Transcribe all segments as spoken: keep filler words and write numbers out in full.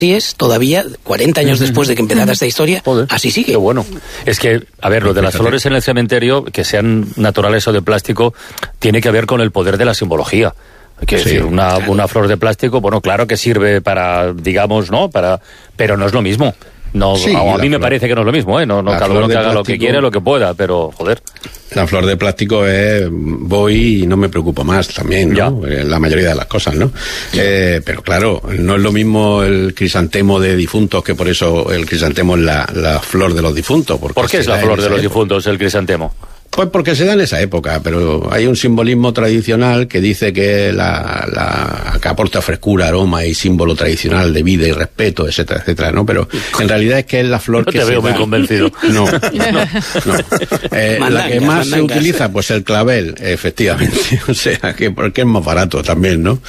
es todavía cuarenta años después de que empezara esta historia. Joder, así sigue. Qué bueno. Es que, a ver, lo de las flores en el cementerio, que sean naturales o de plástico, tiene que ver con el poder de la simbología. Que sí, decir, una, claro. una flor de plástico, bueno, claro que sirve para, digamos, ¿no? Para, pero no es lo mismo. No, sí, a mí me flor, parece que no es lo mismo, ¿eh? No, no cada uno que haga plástico, lo que quiere, lo que pueda, pero, joder. La flor de plástico es, voy y no me preocupo más también, ¿no? Ya. La mayoría de las cosas, ¿no? Eh, pero claro, no es lo mismo el crisantemo de difuntos, que por eso el crisantemo es la, la flor de los difuntos. ¿Por qué es la flor de los época. difuntos el crisantemo? Pues porque se da en esa época, pero hay un simbolismo tradicional que dice que la, la que aporta frescura, aroma y símbolo tradicional de vida y respeto, etcétera, etcétera, ¿no? Pero en realidad es que es la flor no que te se veo da. Muy convencido. No, no, no. Eh, mandanga, la que más mandanga. se utiliza, pues el clavel, efectivamente. O sea, que porque es más barato también, ¿no?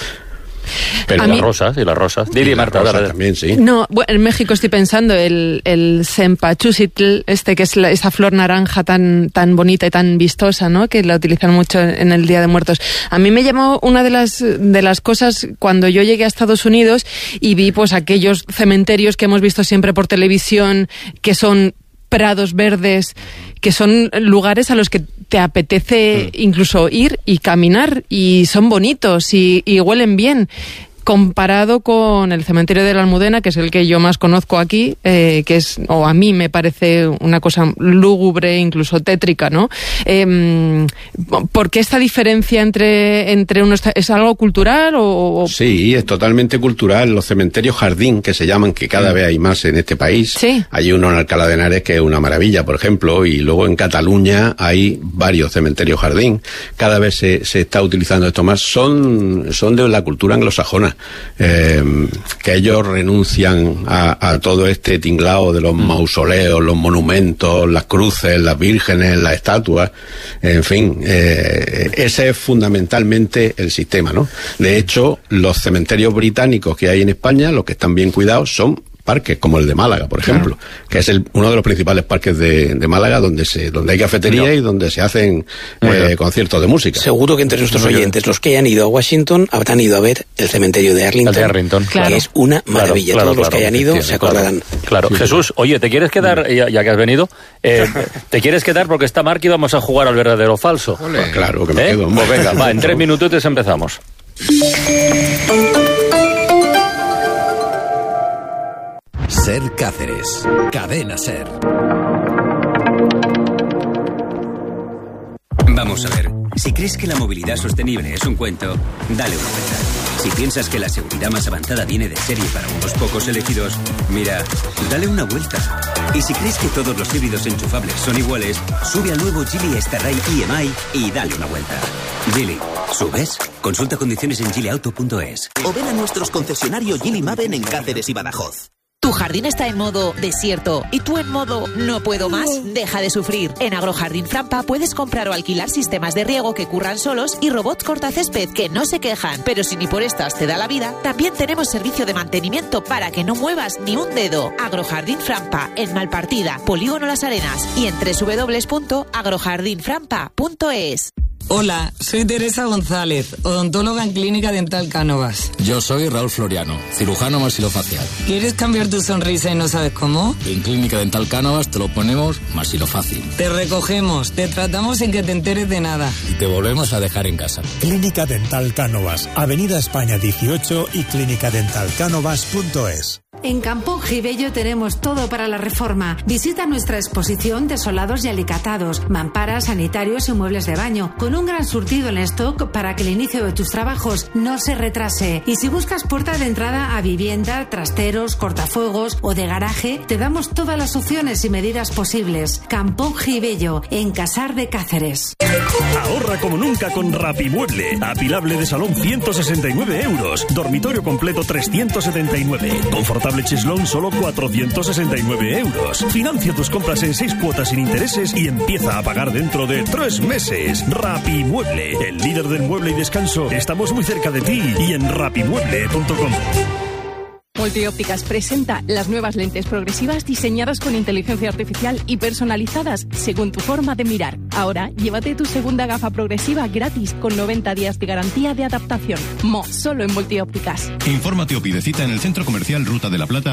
Pero las rosas, y las rosas. Dile, Marta, rosa dale. También, sí. No, bueno, en México estoy pensando el, el cempasúchil, este que es la, esa flor naranja tan, tan bonita y tan vistosa, ¿no? Que la utilizan mucho en el Día de Muertos. A mí me llamó una de las, de las cosas cuando yo llegué a Estados Unidos y vi pues aquellos cementerios que hemos visto siempre por televisión, que son prados verdes, que son lugares a los que te apetece mm. incluso ir y caminar, y son bonitos y, y huelen bien, comparado con el cementerio de la Almudena, que es el que yo más conozco aquí, eh, que es, o a mí me parece una cosa lúgubre, incluso tétrica, ¿no? Eh, ¿Por qué esta diferencia entre, entre unos... ¿Es algo cultural o...? Sí, es totalmente cultural. Los cementerios jardín, que se llaman, que cada vez hay más en este país. Sí. Hay uno en Alcalá de Henares que es una maravilla, por ejemplo, y luego en Cataluña hay varios cementerios jardín. Cada vez se, se está utilizando esto más. Son, son de la cultura anglosajona. Eh, que ellos renuncian a, a todo este tinglao de los mm. mausoleos, los monumentos, las cruces, las vírgenes, las estatuas, en fin, eh, ese es fundamentalmente el sistema, ¿no? De hecho, los cementerios británicos que hay en España, los que están bien cuidados, son parques como el de Málaga, por ejemplo, claro. que es el, uno de los principales parques de, de Málaga, donde se donde hay cafetería no. y donde se hacen eh, conciertos de música. Seguro que entre nuestros Muy oyentes, bien. los que hayan ido a Washington, habrán ido a ver el cementerio de Arlington, de Arlington. que Claro. es una maravilla. Claro, claro, Todos los claro, que hayan ido se acordarán. Claro, claro. Sí, Jesús, oye, ¿te quieres quedar, ya, ya que has venido, eh, ¿te quieres quedar porque está Marc y vamos a jugar al verdadero o falso? Pues claro que me ¿Eh? quedo. Pues venga, va, en tres minutos empezamos. Ser Cáceres, Cadena Ser. Vamos a ver, si crees que la movilidad sostenible es un cuento, dale una vuelta. Si piensas que la seguridad más avanzada viene de serie para unos pocos elegidos, mira, dale una vuelta. Y si crees que todos los híbridos enchufables son iguales, sube al nuevo Geely Starray I M I y dale una vuelta. Geely, ¿subes? Consulta condiciones en geely auto punto es. O ven a nuestros concesionarios Geely Maven en Cáceres y Badajoz. ¿Tu jardín está en modo desierto y tú en modo no puedo más? Deja de sufrir. En Agrojardín Frampa puedes comprar o alquilar sistemas de riego que curran solos y robots cortacésped que no se quejan. Pero si ni por estas te da la vida, también tenemos servicio de mantenimiento para que no muevas ni un dedo. Agrojardín Frampa, en Malpartida, Polígono Las Arenas y en doble u doble u doble u punto agrojardín frampa punto es. Hola, soy Teresa González, odontóloga en Clínica Dental Cánovas. Yo soy Raúl Floriano, cirujano maxilofacial. ¿Quieres cambiar tu sonrisa y no sabes cómo? En Clínica Dental Cánovas te lo ponemos maxilofácil. Te recogemos, te tratamos sin que te enteres de nada. Y te volvemos a dejar en casa. Clínica Dental Cánovas, Avenida España dieciocho y clínica dental cánovas punto es. En Campón Gibello tenemos todo para la reforma. Visita nuestra exposición de solados y alicatados, mamparas, sanitarios y muebles de baño, con un gran surtido en stock para que el inicio de tus trabajos no se retrase. Y si buscas puerta de entrada a vivienda, trasteros, cortafuegos o de garaje, te damos todas las opciones y medidas posibles. Campón Gibello, en Casar de Cáceres. Ahorra como nunca con Rapimueble. Apilable de salón ciento sesenta y nueve euros. Dormitorio completo trescientos setenta y nueve. Confortable cheslón solo cuatrocientos sesenta y nueve euros. Financia tus compras en seis cuotas sin intereses y empieza a pagar dentro de tres meses. Rapimueble, el líder del mueble y descanso. Estamos muy cerca de ti y en rapimueble punto com. Multiópticas presenta las nuevas lentes progresivas diseñadas con inteligencia artificial y personalizadas según tu forma de mirar. Ahora, llévate tu segunda gafa progresiva gratis con noventa días de garantía de adaptación. Mo, solo en Multiópticas. Infórmate o pide cita en el Centro Comercial Ruta de la Plata